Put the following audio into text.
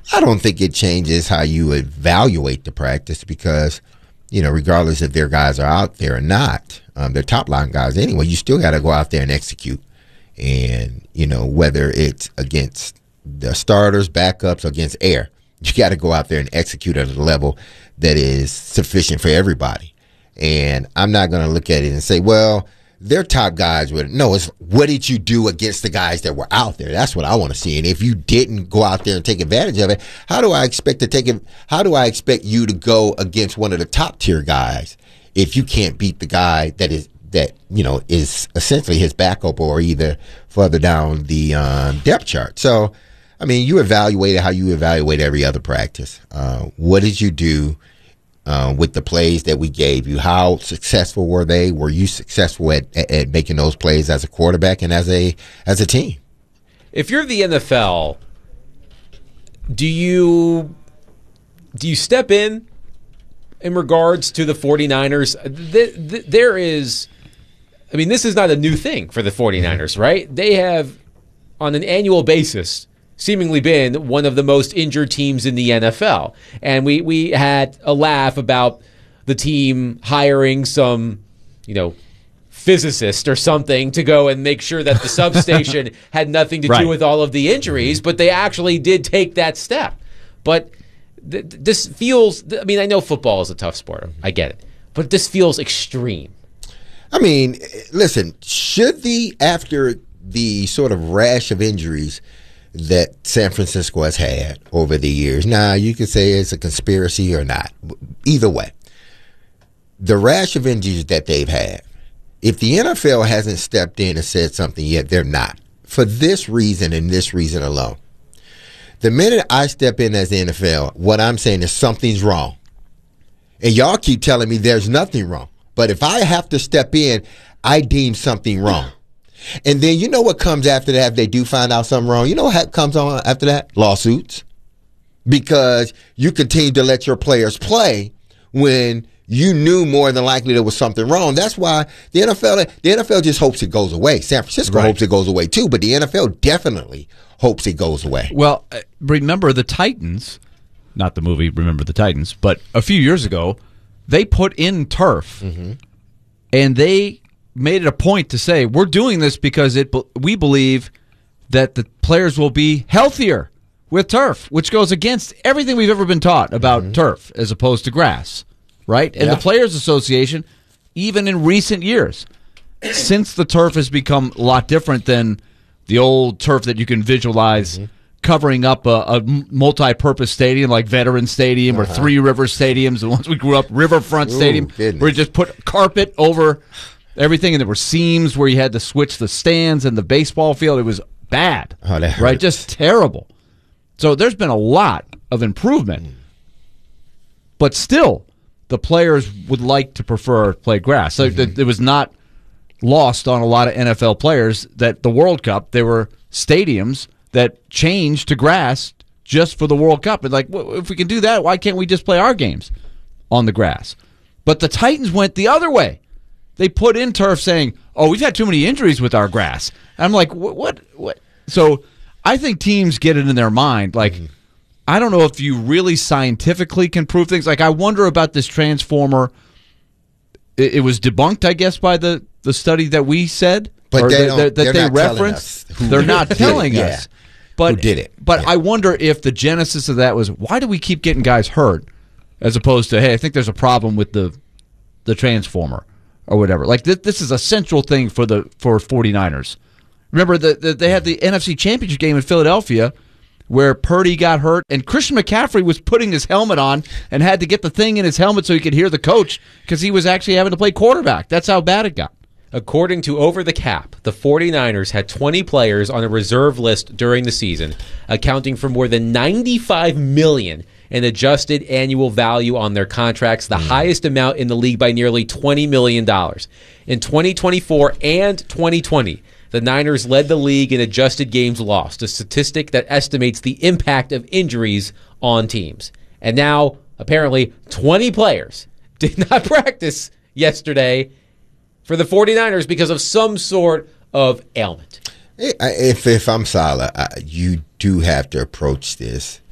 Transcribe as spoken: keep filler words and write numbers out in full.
I don't think it changes how you evaluate the practice because, you know, regardless if their guys are out there or not, um, they're top line guys anyway, you still got to go out there and execute. And, you know, whether it's against the starters, backups, against air, you got to go out there and execute at a level that is sufficient for everybody. And I'm not going to look at it and say, well, their top guys would. No, it's what did you do against the guys that were out there? That's what I want to see. And if you didn't go out there and take advantage of it, how do I expect to take it? How do I expect you to go against one of the top tier guys if you can't beat the guy that is that you know is essentially his backup or either further down the um, depth chart? So, I mean, you evaluate it how you evaluate every other practice. Uh, what did you do? Uh, with the plays that we gave you, how successful were they? Were you successful at, at, at making those plays as a quarterback and as a as a team? If you're the N F L, do you do you step in in regards to the 49ers? Th- th- there is, I mean, this is not a new thing for the 49ers, right? They have, on an annual basis, seemingly been one of the most injured teams in the N F L. And we, we had a laugh about the team hiring some, you know, physicist or something to go and make sure that the substation had nothing to right. do with all of the injuries, but they actually did take that step. But th- this feels, I mean, I know football is a tough sport. I get it. But this feels extreme. I mean, listen, should the, after the sort of rash of injuries that San Francisco has had over the years. Now, you could say it's a conspiracy or not. Either way, the rash of injuries that they've had, if the N F L hasn't stepped in and said something yet, they're not. For this reason and this reason alone. The minute I step in as the N F L, what I'm saying is something's wrong. And y'all keep telling me there's nothing wrong. But if I have to step in, I deem something wrong. And then you know what comes after that if they do find out something wrong? You know what comes on after that? Lawsuits. Because you continue to let your players play when you knew more than likely there was something wrong. That's why the N F L the N F L just hopes it goes away. San Francisco right. hopes it goes away too, but the N F L definitely hopes it goes away. Well, remember the Titans, not the movie Remember the Titans, but a few years ago, they put in turf, mm-hmm. and they made it a point to say, we're doing this because it we believe that the players will be healthier with turf, which goes against everything we've ever been taught about mm-hmm. turf as opposed to grass, right? And yeah. the Players Association, even in recent years, since the turf has become a lot different than the old turf that you can visualize mm-hmm. covering up a, a multi-purpose stadium like Veteran Stadium uh-huh. or Three Rivers Stadiums, the ones we grew up, Riverfront Ooh, Stadium, goodness. where you just put carpet over everything, and there were seams where you had to switch the stands and the baseball field. It was bad, oh, right? Just terrible. So there's been a lot of improvement. Mm. But still, the players would like to prefer play grass. So mm-hmm. th- it was not lost on a lot of N F L players that the World Cup, there were stadiums that changed to grass just for the World Cup. And like, well, if we can do that, why can't we just play our games on the grass? But the Titans went the other way. They put in turf saying, oh, we've had too many injuries with our grass. And I'm like, what? What? what? So I think teams get it in their mind. Like, mm-hmm. I don't know if you really scientifically can prove things. Like, I wonder about this transformer. It, it was debunked, I guess, by the, the study that we said. But or they that, that, that they referenced. They're not telling yeah. us. But, who did it? But yeah. I wonder if the genesis of that was, why do we keep getting guys hurt? As opposed to, hey, I think there's a problem with the the transformer. Or whatever. Like, this, this is a central thing for the for 49ers. Remember, the, the, they had the N F C Championship game in Philadelphia where Purdy got hurt, and Christian McCaffrey was putting his helmet on and had to get the thing in his helmet so he could hear the coach because he was actually having to play quarterback. That's how bad it got. According to Over the Cap, the 49ers had twenty players on a reserve list during the season, accounting for more than ninety-five million dollars in adjusted annual value on their contracts, the mm. highest amount in the league by nearly twenty million dollars. In twenty twenty-four and twenty twenty, the Niners led the league in adjusted games lost, a statistic that estimates the impact of injuries on teams. And now, apparently, twenty players did not practice yesterday for the 49ers because of some sort of ailment. If if I'm Saleh, you do have to approach this